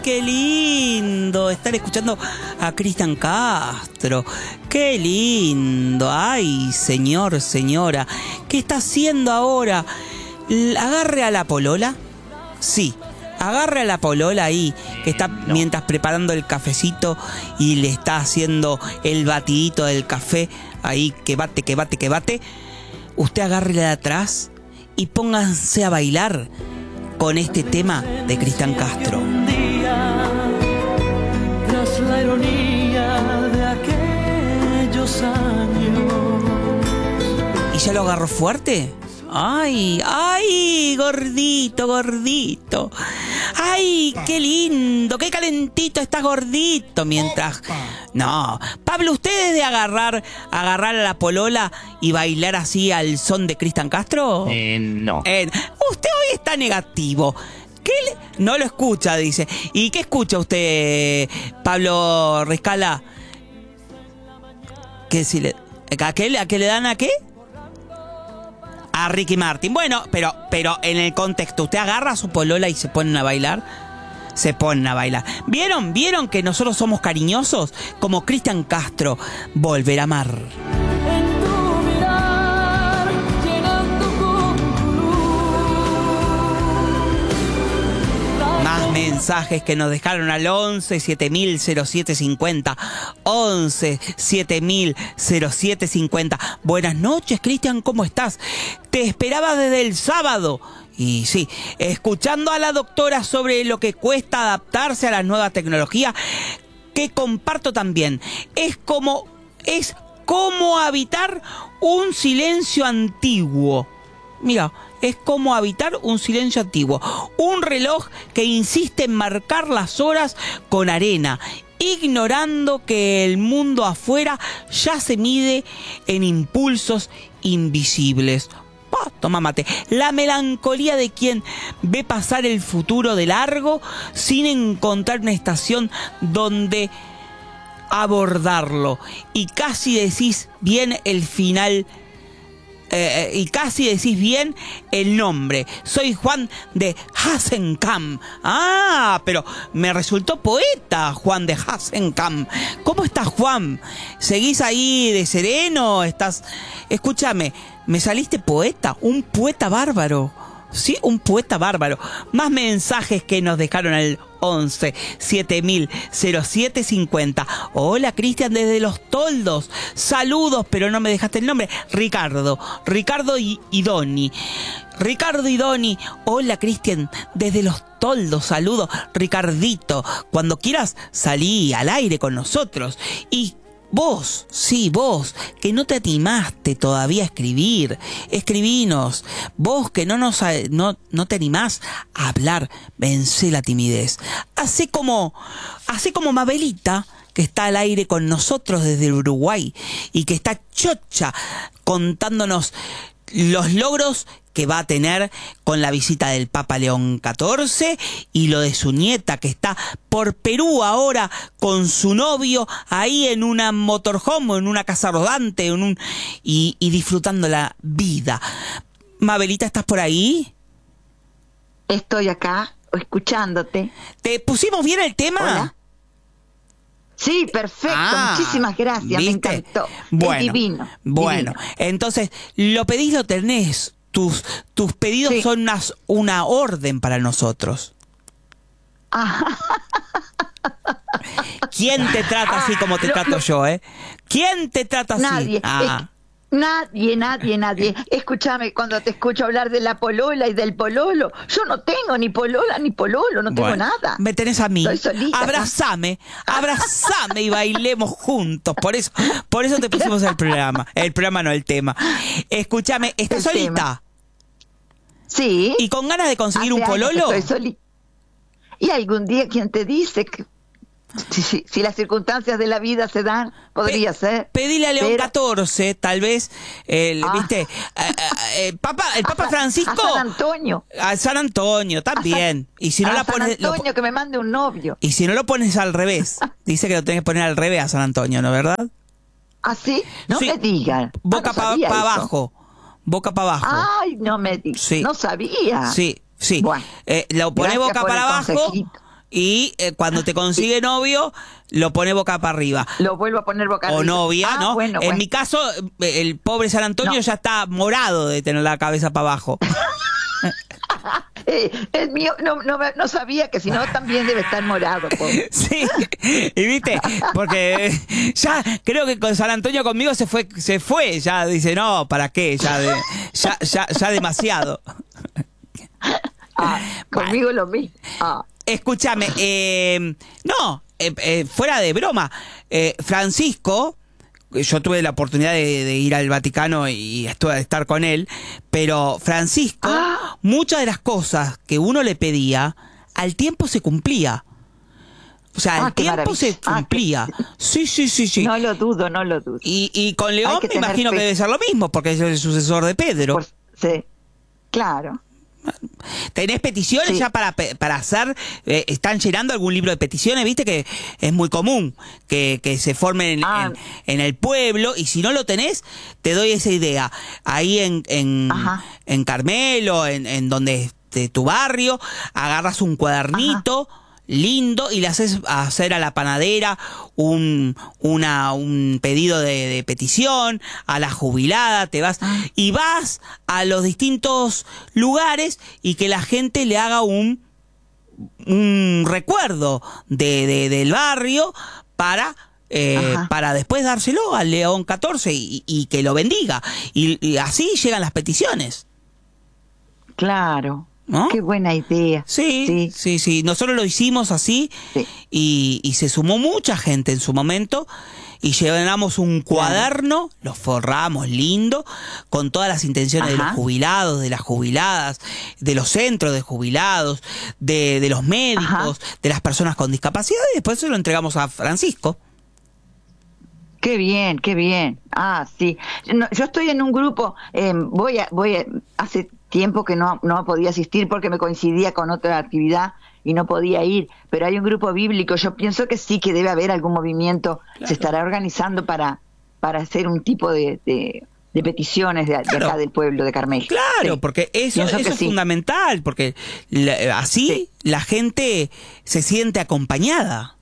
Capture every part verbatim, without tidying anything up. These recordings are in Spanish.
Qué lindo estar escuchando a Cristian Castro. Qué lindo. Ay, señor, señora. ¿Qué está haciendo ahora? ¿Agarre a la polola? Sí. Agarre a la polola ahí, que está no. mientras preparando el cafecito y le está haciendo el batidito del café. Ahí, que bate, que bate, que bate. Usted agárrela de atrás y pónganse a bailar con este tema de Cristian Castro. Tras la ironía de aquellos años. ¿Y ya lo agarró fuerte? Ay, ay, gordito, gordito. Ay, qué lindo, qué calentito estás, gordito. Mientras... No, Pablo, ¿usted es de agarrar, agarrar a la polola y bailar así al son de Cristian Castro? Eh, no. Eh, usted hoy está negativo. ¿Qué le... No lo escucha, dice. ¿Y qué escucha usted, Pablo Riscala? ¿Qué si le... ¿A qué, a qué le dan a qué? A Ricky Martin. Bueno, pero, pero en el contexto, ¿usted agarra a su polola y se ponen a bailar? Se ponen a bailar. ¿Vieron? ¿Vieron que nosotros somos cariñosos? Como Cristian Castro, Volver a amar. En tu mirar, llenando con tu luz. Más mensajes que nos dejaron al once siete mil cero siete cincuenta. once siete mil cero siete cincuenta. Buenas noches, Cristian, ¿cómo estás? Te esperaba desde el sábado. Y sí, escuchando a la doctora sobre lo que cuesta adaptarse a las nuevas tecnologías, que comparto también. Es como, es como habitar un silencio antiguo. Mira, es como habitar un silencio antiguo. Un reloj que insiste en marcar las horas con arena, ignorando que el mundo afuera ya se mide en impulsos invisibles. Oh, toma mate. La melancolía de quien ve pasar el futuro de largo sin encontrar una estación donde abordarlo. Y casi decís bien el final. Eh, y casi decís bien el nombre. Soy Juan de Hasenkamp. Ah, pero me resultó poeta, Juan de Hasenkamp. ¿Cómo estás, Juan? ¿Seguís ahí de sereno? ¿Estás? Escúchame, me saliste poeta, un poeta bárbaro. Sí, un poeta bárbaro. Más mensajes que nos dejaron al once siete mil cero siete cincuenta. Hola, Cristian, desde Los Toldos. Saludos, pero no me dejaste el nombre. Ricardo. Ricardo y, y Doni. Ricardo y Doni. Hola, Cristian, desde Los Toldos. Saludos, Ricardito. Cuando quieras, salí al aire con nosotros. Y vos, sí, vos, que no te animaste todavía a escribir, escribinos. Vos que no nos no, no te animás a hablar, vencé la timidez. Así como, así como Mabelita, que está al aire con nosotros desde Uruguay y que está chocha contándonos los logros que va a tener con la visita del Papa León catorce y lo de su nieta que está por Perú ahora con su novio ahí en una motorhome, en una casa rodante, en un y, y disfrutando la vida. Mabelita, ¿estás por ahí? Estoy acá, escuchándote. ¿Te pusimos bien el tema? Hola. Sí, perfecto, ah, muchísimas gracias, ¿viste? Me encantó. Bueno, es divino. Bueno, divino. Entonces, lo pedís, lo tenés. Tus, tus pedidos sí. son unas, una orden para nosotros. Ah. ¿Quién te trata así como te lo, trato lo, yo, eh? ¿Quién te trata así? Nadie. Ah. Es, nadie, nadie, nadie. Escúchame, cuando te escucho hablar de la polola y del pololo, yo no tengo ni polola ni pololo, no tengo bueno, nada. Me tenés a mí. Soy solita, abrazame, ¿no? abrazame y bailemos juntos. Por eso, por eso te pusimos el programa. El programa no, el tema. Escúchame, ¿estás el solita? Tema. Sí. ¿Y con ganas de conseguir Hace un pololo? Estoy solita. Y algún día, ¿quién te dice que Si, si, si las circunstancias de la vida se dan, podría Pe ser. Pedile a León pero... catorce, tal vez, eh, ah. ¿viste? Eh, eh, el Papa, el Papa a Francisco. A San Antonio. A San Antonio, también. San, y si no a la San pones, Antonio, lo, que me mande un novio. Y si no lo pones al revés. Dice que lo tenés que poner al revés a San Antonio, ¿no, verdad? ¿Ah, sí? No sí. me digan. Boca ah, no para pa abajo. Boca para abajo. Ay, no me digas. Sí. No sabía. Sí, sí. Bueno, eh, lo pones boca para abajo. Consejito. y eh, cuando te consigue novio, lo pone boca para arriba. Lo vuelvo a poner boca O arriba. novia, Ah, ¿no? bueno, en bueno. mi caso, eh, el pobre San Antonio No. ya está morado de tener la cabeza para abajo. Eh, el mío no, no, no sabía que si no también debe estar morado. Pobre. Sí, y viste, porque ya creo que con San Antonio conmigo se fue, se fue, ya dice, no, ¿para qué? Ya, de, ya, ya, ya demasiado. Ah, conmigo lo mismo. Ah. Escúchame, eh, no, eh, eh, fuera de broma, eh, Francisco, yo tuve la oportunidad de, de ir al Vaticano y estuve, estar con él, pero Francisco, Ah. muchas de las cosas que uno le pedía, al tiempo se cumplía. O sea, Ah, al qué tiempo se maravilla. Ah, cumplía. qué- Sí, sí, sí, sí. No lo dudo, no lo dudo. Y, y con León Hay que me tener imagino fe. que debe ser lo mismo, porque es el sucesor de Pedro. Por- sí, claro. ¿Tenés peticiones Sí. ya para, pe- para hacer? Eh, ¿Están llenando algún libro de peticiones? Viste que es muy común que, que se formen en, Ah. en- en el pueblo, y si no lo tenés, te doy esa idea. Ahí en, en, Ajá. en Carmelo, en, en donde de tu barrio, agarras un cuadernito lindo y le haces hacer a la panadera un una un pedido de, de petición, a la jubilada, te vas y vas a los distintos lugares y que la gente le haga un un recuerdo de, de- del barrio para eh, Ajá. para después dárselo al León catorce y, y que lo bendiga, y, y así llegan las peticiones, Claro. ¿no? Qué buena idea. Sí, sí, Sí. sí, nosotros lo hicimos así. Sí. y, y se sumó mucha gente en su momento y llenamos un cuaderno, lo forramos lindo, con todas las intenciones de los Ajá. jubilados, de las jubiladas, de los centros de jubilados, de, de los médicos, de las personas con discapacidad, y después se lo entregamos a Francisco. Qué bien, qué bien. Ah, sí. No, yo estoy en un grupo, eh, voy a, voy a, hace tiempo que no, no podía asistir porque me coincidía con otra actividad y no podía ir, pero hay un grupo bíblico, yo pienso que sí, que debe haber algún movimiento, Claro. se estará organizando para, para hacer un tipo de, de, de peticiones de, de Claro. acá del pueblo de Carmel. Claro, Sí. porque eso, Pienso eso que es sí. fundamental, porque la- así Sí. la gente se siente acompañada.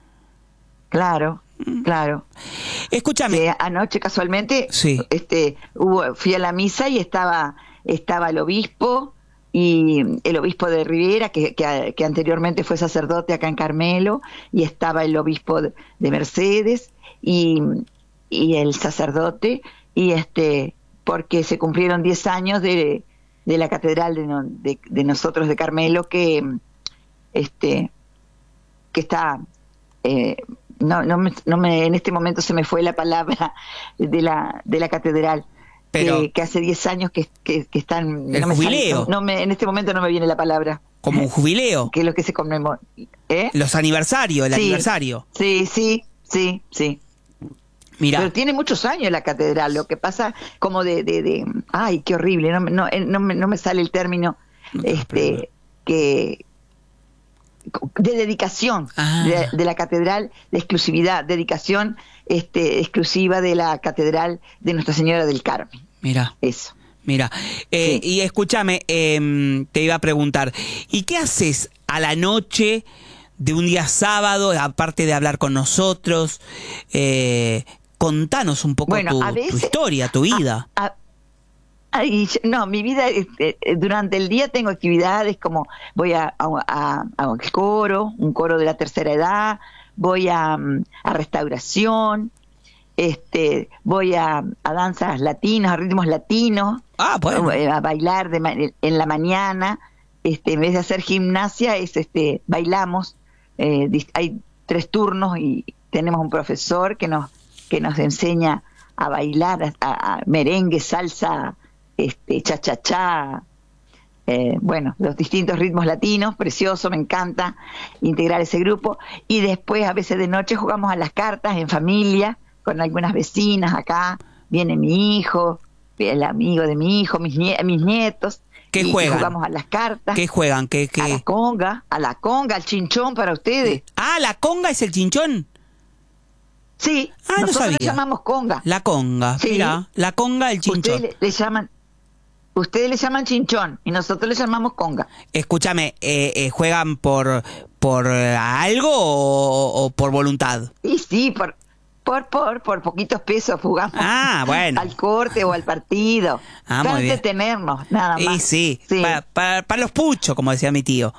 Claro, claro. Escúchame. Que anoche casualmente Sí. este hubo fui a la misa y estaba estaba el obispo y el obispo de Rivera que, que, que anteriormente fue sacerdote acá en Carmelo, y estaba el obispo de, de Mercedes y, y el sacerdote, y este porque se cumplieron diez años de, de la catedral de, no- de, de nosotros de Carmelo, que este que está eh, no, no, me, no me en este momento se me fue la palabra de la de la catedral, Pero- que, que hace diez años que, que, que están El no me sale- jubileo. no me, en este momento no me viene la palabra, Como un jubileo. que es lo que se conmemora, ¿eh? Los aniversarios, el Sí. aniversario. Sí, sí, sí, sí. Mira, Pero tiene muchos años la catedral, lo que pasa como de, de, de ay, qué horrible, no, me- no, eh, no, me, no me sale el término, No te este, preocupes. que de dedicación Ah. de, de la catedral, de exclusividad, dedicación este, exclusiva de la catedral de Nuestra Señora del Carmen, mira, eso. mira. Eh, Sí. Y escúchame, eh, te iba a preguntar, ¿y qué haces a la noche de un día sábado, aparte de hablar con nosotros? Eh, contanos un poco Bueno, tu, a tu veces- historia, tu vida. Ah, ay, yo- no, mi vida, este, eh, durante el día tengo actividades como voy a, a, a- a un coro, un coro de la tercera edad, voy a, mm, a restauración, este, voy a, a danzas latinas, a ritmos latinos, Ah, bueno. eh, a bailar de ma- en la mañana, este, en vez de hacer gimnasia, es este, bailamos, eh, dis- hay tres turnos y tenemos un profesor que nos, que nos enseña a bailar, a, a merengue, salsa, este, cha-cha-cha, eh, bueno, los distintos ritmos latinos, precioso, me encanta integrar ese grupo. Y después a veces de noche jugamos a las cartas en familia, con algunas vecinas acá, viene mi hijo, el amigo de mi hijo, mis, nie- mis nietos. ¿Qué y, y juegan? jugamos a las cartas, ¿Qué juegan? ¿Qué, a la qué? conga, a la conga, al chinchón para ustedes. Ah, la conga es el chinchón. Sí, Ah, no nosotros le sabía. llamamos conga. La conga, Sí. mira, la conga, el Ustedes chinchón. le, le llaman, ustedes le llaman chinchón y nosotros le llamamos conga. Escúchame, eh, eh, ¿juegan por por eh, algo o, o por voluntad? Y sí, por, por, por, por poquitos pesos jugamos Ah, bueno. al corte o al partido. Ah, para muy bien. entretenernos, nada más. Y sí, Sí. Para, para, para los puchos, como decía mi tío.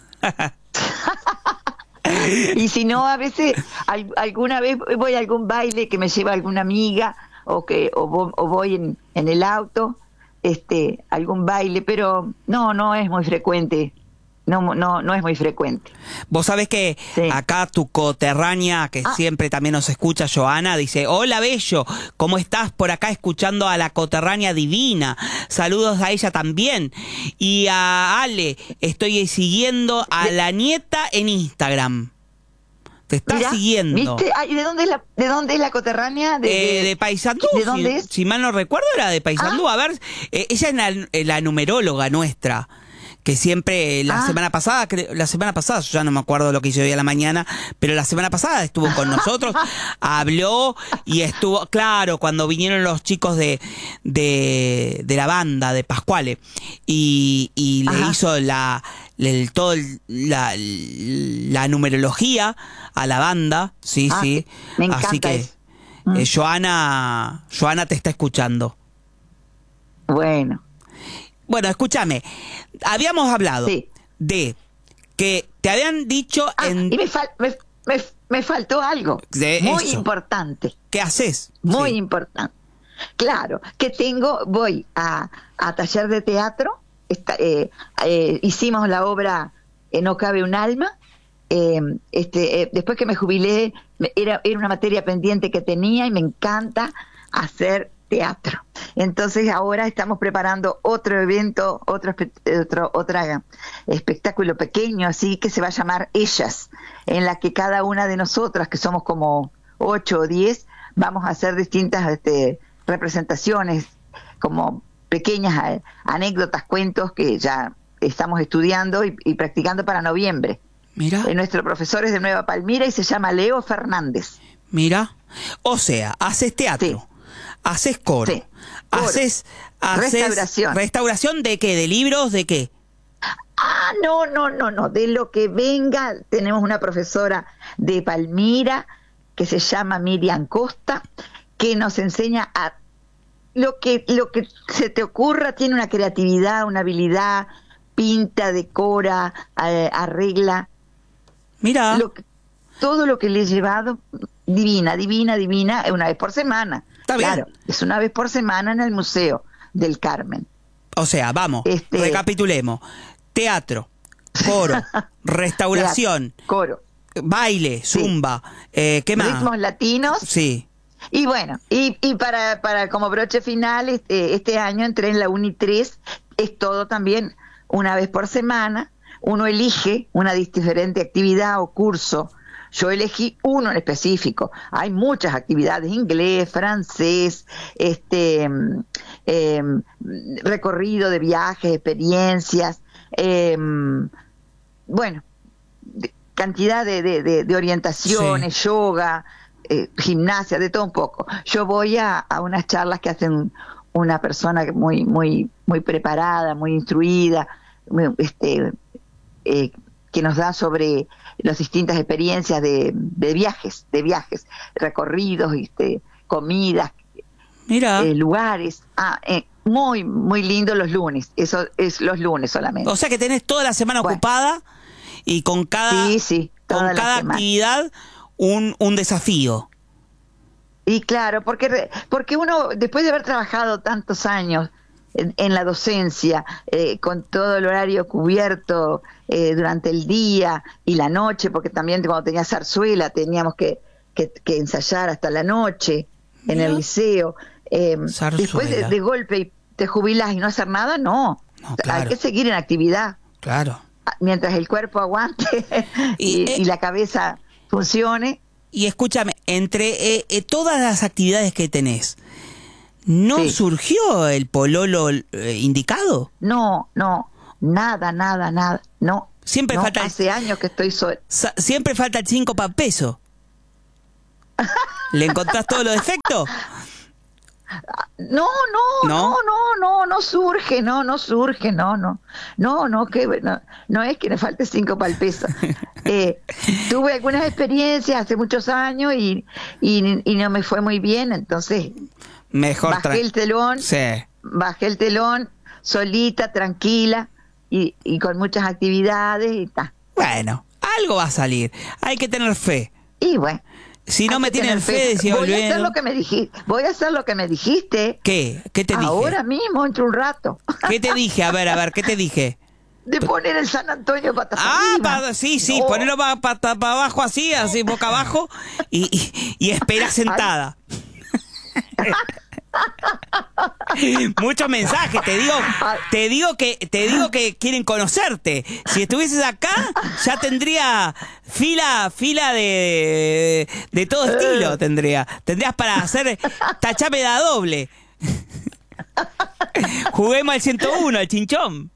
Y si no, a veces, al- alguna vez voy a algún baile que me lleva alguna amiga o que o, vo- o voy en, en el auto, este, algún baile, pero no, no es muy frecuente. No, no, no es muy frecuente. Vos sabés que Sí. acá tu coterránea, que Ah. siempre también nos escucha, Joana, dice, hola Bello, ¿cómo estás por acá escuchando a la coterránea divina? Saludos a ella también. Y a Ale, estoy siguiendo a la nieta en Instagram. Te está Mirá, siguiendo. ¿viste? Ay, ¿de dónde es la, de dónde es la coterránea? Eh, de Paysandú, ¿De si, dónde es? si mal no recuerdo era de Paysandú. Ah. A ver, eh, ella es la, eh, la numeróloga nuestra, que siempre la Ah. semana pasada, cre- la semana pasada, yo ya no me acuerdo lo que hizo hoy a la mañana, pero la semana pasada estuvo con nosotros, habló y estuvo, claro, cuando vinieron los chicos de de, de la banda de Pascuale y, y le Ajá. hizo la el, todo el- la, la numerología a la banda, sí, Ah, sí. me encanta Así que eso. Mm. eh, Joana, Joana te está escuchando. Bueno, Bueno, escúchame, habíamos hablado Sí. de que te habían dicho ah, en y me, fal- me, me, me faltó algo De muy eso. importante. qué haces. Muy Sí. importante. Claro, que tengo, voy a, a taller de teatro, esta- eh, eh, hicimos la obra eh, No cabe un alma, eh, este, eh, después que me jubilé, me- era, era una materia pendiente que tenía y me encanta hacer teatro. Entonces ahora estamos preparando otro evento, otro, espe- otro otra espectáculo pequeño, así que se va a llamar Ellas, en la que cada una de nosotras, que somos como ocho o diez, vamos a hacer distintas este, representaciones, como pequeñas eh, anécdotas, cuentos que ya estamos estudiando y, y practicando para noviembre. Mira, Eh, nuestro profesor es de Nueva Palmira y se llama Leo Fernández. mira. O sea, haces teatro, Sí. haces coro, Sí, coro. haces, haces Restauración. ¿Restauración de qué? ¿De libros? ¿De qué? Ah, no, no, no, no, de lo que venga. Tenemos una profesora de Palmira que se llama Miriam Costa, que nos enseña a lo que, lo que se te ocurra. Tiene una creatividad, una habilidad, pinta, decora, eh, arregla. Mira, Lo que- todo lo que le he llevado, divina, divina, divina, una vez por semana. Está bien. Claro, es una vez por semana en el Museo del Carmen. o sea, vamos, Este- recapitulemos. Teatro, coro, restauración, Teatro, coro, baile, zumba, eh, ¿qué más? ritmos latinos. Sí. Y bueno, y, y para, para como broche final, este, este año entré en la Uni tres, es todo también una vez por semana. Uno elige una diferente actividad o curso. Yo elegí uno en específico. Hay muchas actividades: inglés, francés, este, mm, eh, recorrido de viajes, experiencias, eh, bueno, de- cantidad de, de, de, de orientaciones, yoga, eh, gimnasia, de todo un poco. Yo voy a, a unas charlas que hacen una persona muy, muy, muy preparada, muy instruida, muy, este, eh, que nos da sobre las distintas experiencias de, de viajes, de viajes, recorridos, este, comidas, Mira. eh, lugares. Ah, eh, muy, muy lindo los lunes. Eso es los lunes solamente. O sea que tenés toda la semana Bueno. ocupada y con cada, Sí, sí, con toda la cada semana. actividad un, un desafío. Y claro, porque re- porque uno, después de haber trabajado tantos años en, en la docencia, eh, con todo el horario cubierto eh, durante el día y la noche, porque también cuando tenía zarzuela teníamos que, que, que ensayar hasta la noche en Mira. el liceo. eh, Zarzuela. después de, de golpe y te jubilás y no hacer nada, no. No, Hay claro. que seguir en actividad Claro. mientras el cuerpo aguante Y, y, eh, y la cabeza funcione. Y escúchame, entre eh, eh, todas las actividades que tenés, ¿no Sí. surgió el pololo eh, indicado? No, no, nada, nada, nada, no. Siempre no, falta el- hace años que estoy sola. Sa- siempre falta el cinco para peso. ¿Le encontrás todos los defectos? No, no, ¿No? no, no, no, no surge, no, no surge, no, no, no, no, que no, no es que le falte cinco para el peso. Eh, tuve algunas experiencias hace muchos años y, y, y no me fue muy bien, entonces Mejor bajé tra- el telón, Sí. bajé el telón, solita, tranquila y, y con muchas actividades y ta. Bueno, algo va a salir. Hay que tener fe. Y bueno. Si no hay me que tienen tener fe, decía voy a hacer Olmedo. lo que me dijiste, voy a hacer lo que me dijiste. ¿Qué? ¿Qué te dije? Ahora mismo, entre un rato. ¿Qué te dije? A ver, a ver, ¿qué te dije? De poner el San Antonio patas Ah, arriba. pa- sí, sí, No. ponerlo para pa, pa- pa abajo así, así, boca abajo, y, y, y espera sentada. Muchos mensajes, te digo, te digo que, te digo que quieren conocerte. Si estuvieses acá, ya tendría fila, fila de, de todo estilo, tendría. Tendrías para hacer tachame da doble. Juguemos al ciento uno, al chinchón.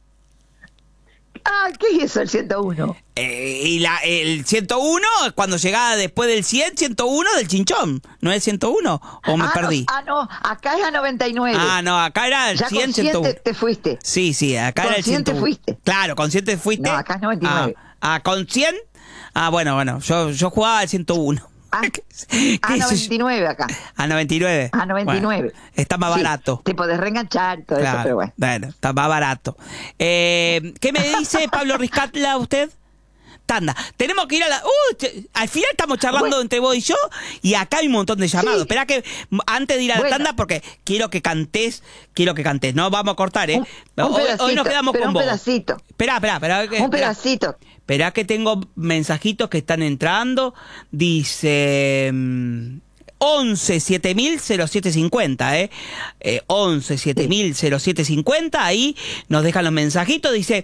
Ah, ¿qué es eso, el ciento uno? Eh, y la, el ciento uno, cuando llegaba después del cien, ciento uno del chinchón. ¿No es el ciento uno? ¿O me ah, perdí? No, ah, no, acá es a noventa y nueve. Ah, no, acá era el ya cien, con ciento uno. cien te, te fuiste. Sí, sí, acá era el Consciente ciento uno. fuiste. Claro, consciente fuiste. No, acá es noventa y nueve. Ah, ah, con cien. Ah, bueno, bueno, yo, yo jugaba al ciento uno. Ah, ¿Qué a sé yo? noventa y nueve acá. A noventa y nueve. A noventa y nueve. Bueno, está más Sí, barato. te podés reenganchar y todo Claro, eso, pero bueno. bueno, está más barato. Eh, ¿Qué me dice Pablo Riscatla usted? Tanda. Tenemos que ir a la... Uh, che, al final estamos charlando Bueno. entre vos y yo y acá hay un montón de llamados. Sí. Espera que m- antes de ir a la Bueno. tanda, porque quiero que cantes, quiero que cantes. No vamos a cortar, ¿eh? Un- un hoy, pedacito, hoy nos quedamos pero con un vos. pedacito. Espera, espera, espera. que- Un espera. pedacito. Esperá que tengo mensajitos que están entrando. Dice... mm, once siete mil cero siete cincuenta, ¿eh? eh once siete mil cero siete cincuenta, ahí nos dejan los mensajitos, dice...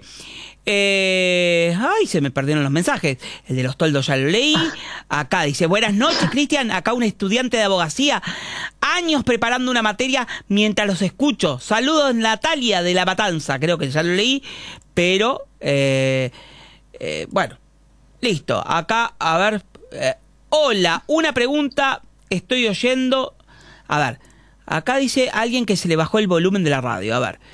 Eh, ay, se me perdieron los mensajes. El de los toldos ya lo leí. Acá dice, buenas noches, Cristian. Acá un estudiante de abogacía. Años preparando una materia mientras los escucho. Saludos, Natalia de La Matanza. Creo que ya lo leí. Pero, eh, eh, bueno, listo. Acá, a ver. Eh, hola, una pregunta. Estoy oyendo. A ver, acá dice alguien que se le bajó el volumen de la radio. A ver.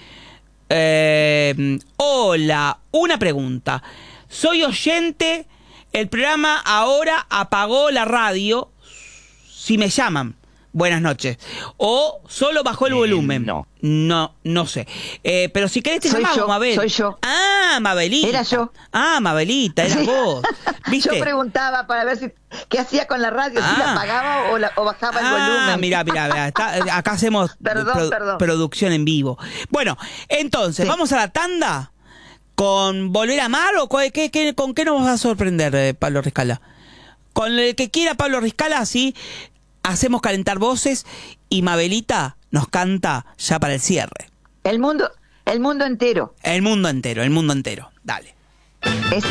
Eh, hola, una pregunta. Soy oyente. El programa ahora apagó la radio. Si me llaman. Buenas noches. O solo bajó el Eh, volumen. no. No, no sé. Eh, pero si querés te Soy llamamos, yo, Mabel. soy yo. Ah, Mabelita. Era yo. Ah, Mabelita, era Sí. vos. ¿Viste? Yo preguntaba para ver si qué hacía con la radio, si Ah. la apagaba o, la, o bajaba el Ah, volumen. mira, mira, mira, está- acá hacemos Perdón, perdón. producción en vivo. Bueno, entonces, Sí. ¿vamos a la tanda? ¿Con Volver a Amar o con qué, qué- con qué nos vas a sorprender, eh, Pablo Riscala? Con el que quiera Pablo Riscala, así hacemos calentar voces y Mabelita nos canta ya para el cierre. El mundo, el mundo entero. El mundo entero, el mundo entero. Dale. Esa